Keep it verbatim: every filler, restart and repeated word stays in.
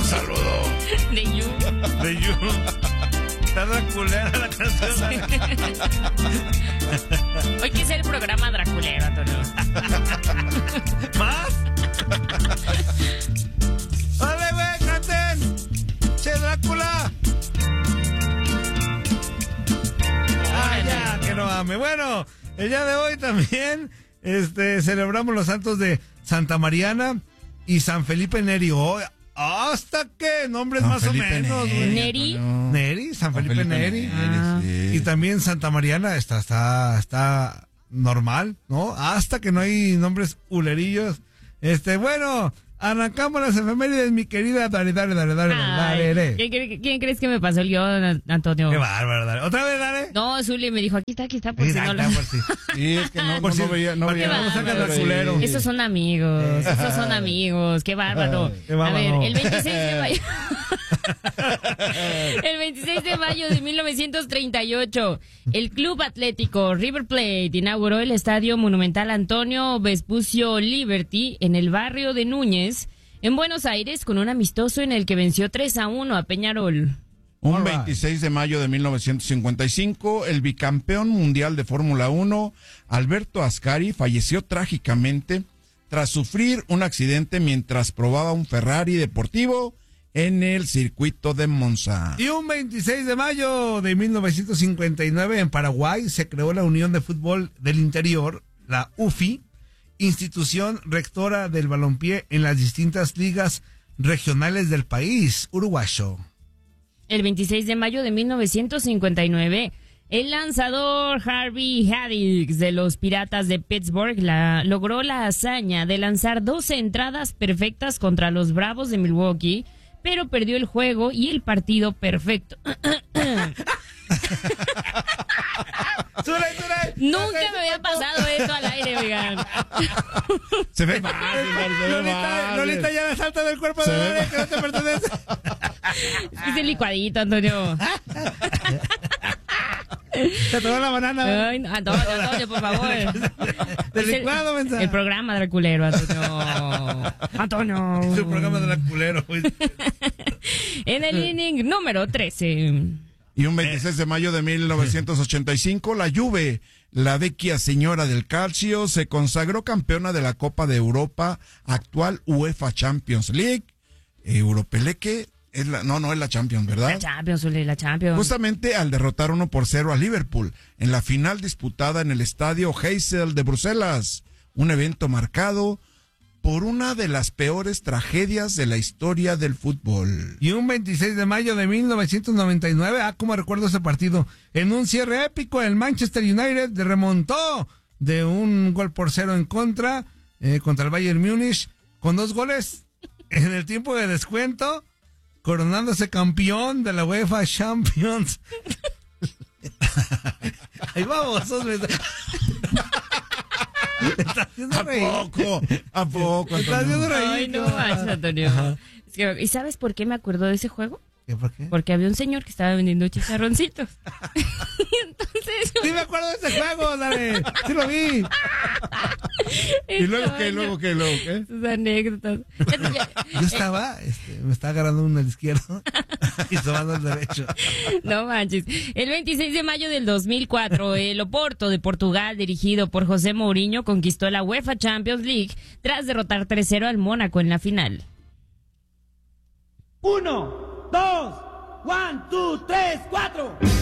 saludo. De You. De You. Está Draculera la canción. Hoy quise el programa Draculero, Antonio. ¿Más? ¡Órale, güey, canten! ¡Che, Drácula! Ah, ya, que no ame. Bueno, el día de hoy también este, celebramos los santos de Santa Mariana y San Felipe Neri. Oh, ¿hasta qué? Nombres San más Felipe o menos, Neri. güey. Neri. No. Neri, San Felipe, Felipe Neri. Neri, Ah. sí. Y también Santa Mariana está, está, está normal, ¿no? Hasta que no hay nombres hulerillos. Este, bueno, arrancamos las efemérides, mi querida. Dale, dale, dale, dale, Ay, dale, dale. ¿quién, quién- quién crees que me pasó el guión, Antonio? Qué bárbaro, dale. ¿Otra vez, dale? No, Zuli me dijo, aquí está, aquí está, por si Mira, no lo... está, por si. Sí, es que no, Por no, si- no veía, no para veía. que no nada, sacan pero al ahí- culero. Esos son amigos, esos son amigos, qué bárbaro. Qué A bárbaro. ver, el veintiséis de mayo... El veintiséis de mayo de mil novecientos treinta y ocho, el Club Atlético River Plate inauguró el Estadio Monumental Antonio Vespucio Liberty en el barrio de Núñez, en Buenos Aires, con un amistoso en el que venció tres a uno a Peñarol. Un All right. veintiséis de mayo de mil novecientos cincuenta y cinco, el bicampeón mundial de Fórmula uno, Alberto Ascari, falleció trágicamente tras sufrir un accidente mientras probaba un Ferrari deportivo en el circuito de Monza. Y un veintiséis de mayo de mil novecientos cincuenta y nueve en Paraguay se creó la Unión de Fútbol del Interior, la U F I, institución rectora del balompié en las distintas ligas regionales del país uruguayo. El veintiséis de mayo de mil novecientos cincuenta y nueve, el lanzador Harvey Haddix de los Piratas de Pittsburgh la, logró la hazaña de lanzar doce entradas perfectas contra los Bravos de Milwaukee, pero perdió el juego y el partido perfecto. ¡Sure, sure! Nunca me había pasado esto al aire, oigan. Se ve mal, se ve Lolita, mal. Lolita ya la salta del cuerpo Se de ve- bebé que no te pertenece. Es que es el licuadito, Antonio. Te tomó la banana. Ay, no, Antonio, Antonio, por favor. Del Es el- licuado, mensa. El programa Draculero, Antonio. Antonio. Es un programa de la culero, güey. En el inning número trece. Y un veintiséis de mayo de mil novecientos ochenta y cinco, la Juve, la vecchia señora del calcio, se consagró campeona de la Copa de Europa, actual UEFA Champions League. Europeleque, es la, no, no es la Champions, ¿verdad? La Champions, Zuli, la Champions. Justamente al derrotar uno por cero a Liverpool en la final disputada en el estadio Heysel de Bruselas, un evento marcado por una de las peores tragedias de la historia del fútbol. Y un veintiséis de mayo de mil novecientos noventa y nueve, ah, como recuerdo ese partido, en un cierre épico, el Manchester United remontó de un gol por cero en contra, eh, contra el Bayern Múnich, con dos goles en el tiempo de descuento, coronándose campeón de la UEFA Champions. Ahí vamos, sos... Me está haciendo ¿A reír. poco? ¿A poco? Me está haciendo Antonio? reír. Ay, no manches, Antonio. Es que, ¿y sabes por qué me acuerdo de ese juego? ¿Qué, por qué? Porque había un señor que estaba vendiendo chicharroncitos. Y entonces... Sí me acuerdo de ese juego, dale. Sí lo vi. ¿Y luego qué? ¿Y luego qué? ¿Y luego qué? Sus anécdotas. Yo estaba, este, me estaba agarrando uno al izquierdo y tomando el derecho. No manches. El veintiséis de mayo del dos mil cuatro, el Oporto de Portugal, dirigido por José Mourinho, conquistó la UEFA Champions League tras derrotar tres cero al Mónaco en la final. Uno, dos, one, two, tres, cuatro.